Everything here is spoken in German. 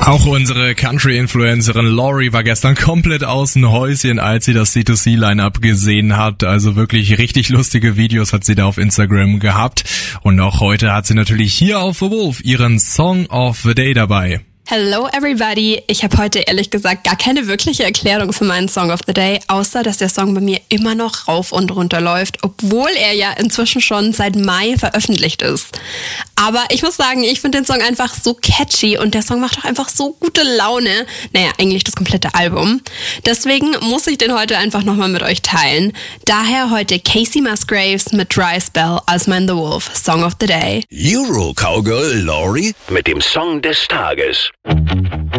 Auch unsere Country-Influencerin Lori war gestern komplett aus dem Häuschen, als sie das C2C-Line-Up gesehen hat. Also wirklich richtig lustige Videos hat sie da auf Instagram gehabt. Und auch heute hat sie natürlich hier auf The Wolf ihren Song of the Day dabei. Hello everybody! Ich habe heute ehrlich gesagt gar keine wirkliche Erklärung für meinen Song of the Day, außer dass der Song bei mir immer noch rauf und runter läuft, obwohl er ja inzwischen schon seit Mai veröffentlicht ist. Aber ich muss sagen, ich finde den Song einfach so catchy und der Song macht auch einfach so gute Laune. Naja, eigentlich das komplette Album. Deswegen muss ich den heute einfach nochmal mit euch teilen. Daher heute Casey Musgraves mit Dry Spell als mein The Wolf Song of the Day. Euro Cowgirl Lori mit dem Song des Tages.